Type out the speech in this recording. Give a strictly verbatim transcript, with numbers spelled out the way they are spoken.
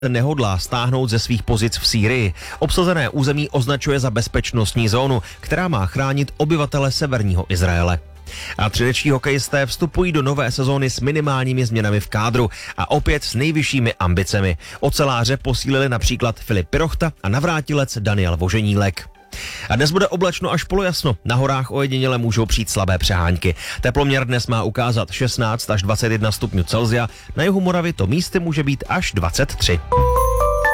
nehodlá stáhnout ze svých pozic v Sýrii. Obsazené území označuje za bezpečnostní zónu, která má chránit obyvatele severního Izraele. A třinečtí hokejisté vstupují do nové sezóny s minimálními změnami v kádru a opět s nejvyššími ambicemi. Oceláře posílili například Filip Pirochta a navrátilec Daniel Voženílek. A dnes bude oblačno až polojasno. Na horách ojediněle můžou přijít slabé přehánky. Teploměr dnes má ukázat šestnáct až dvacet jedna stupňů Celsia, na jihu Moravy to místy může být až dvacet tři.